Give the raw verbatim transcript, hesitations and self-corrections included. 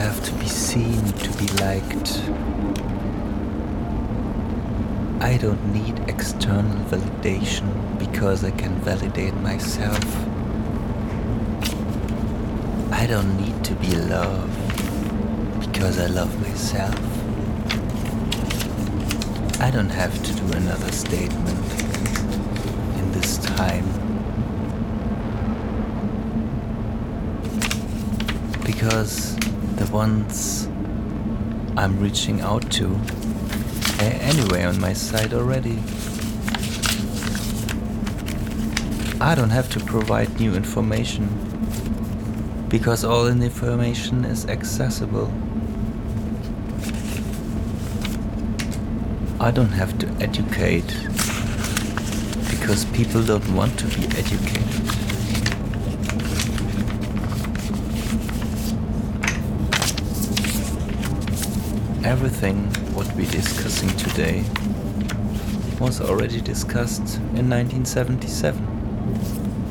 have to be seen to be liked. I don't need external validation because I can validate myself. I don't need to be loved because I love myself. I don't have to do another statement in this time. Because the ones I'm reaching out to are anyway on my side already. I don't have to provide new information because all the information is accessible. I don't have to educate because people don't want to be educated. Everything what we're discussing today was already discussed in nineteen seventy-seven.